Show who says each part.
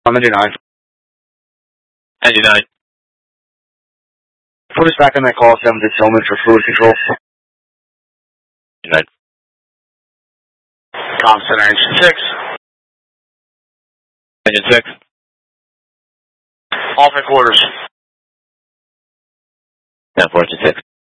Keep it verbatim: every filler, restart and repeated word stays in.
Speaker 1: On engine nine.
Speaker 2: Engine nine.
Speaker 1: Put us back on that call seven to Tillman for fluid control.
Speaker 2: Engine nine.
Speaker 3: Com center, engine six.
Speaker 2: Engine six.
Speaker 3: Alternate quarters.
Speaker 2: ten four, engine six.